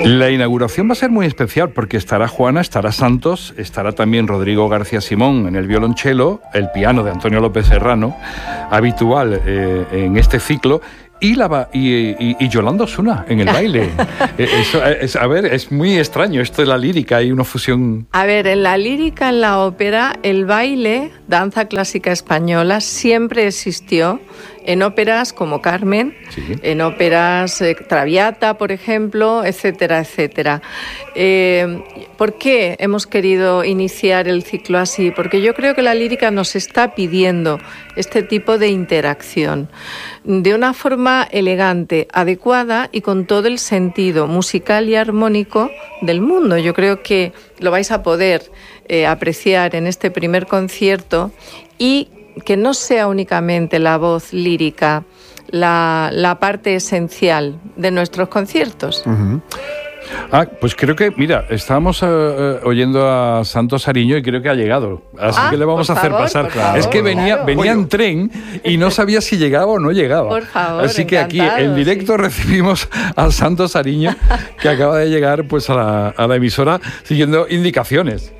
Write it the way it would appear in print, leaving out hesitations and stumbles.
La inauguración va a ser muy especial porque estará Juana, estará Santos, estará también Rodrigo García Simón en el violonchelo, el piano de Antonio López Serrano, habitual en este ciclo, y Yolanda Osuna en el baile. Es muy extraño esto de la lírica, hay una fusión. A ver, en la lírica, en la ópera, el baile, danza clásica española, siempre existió en óperas como Carmen, sí, en óperas Traviata, por ejemplo, etcétera, etcétera. ¿Por qué hemos querido iniciar el ciclo así? Porque yo creo que la lírica nos está pidiendo este tipo de interacción de una forma elegante, adecuada y con todo el sentido musical y armónico del mundo. Yo creo que lo vais a poder apreciar en este primer concierto y que no sea únicamente la voz lírica la parte esencial de nuestros conciertos. Uh-huh. Pues creo que, mira, estábamos oyendo a Santos Ariño y creo que ha llegado. Así que le vamos a hacer pasar. Favor, es que venía en tren y no sabía si llegaba o no llegaba. Por favor, así que aquí en directo recibimos a Santos Ariño, que acaba de llegar pues a la emisora siguiendo indicaciones.